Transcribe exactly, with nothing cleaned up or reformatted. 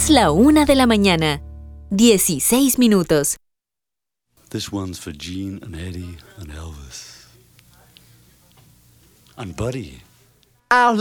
Es la una de la mañana. dieciséis minutos. This one's for Gene and Eddie and Elvis. And Buddy. Our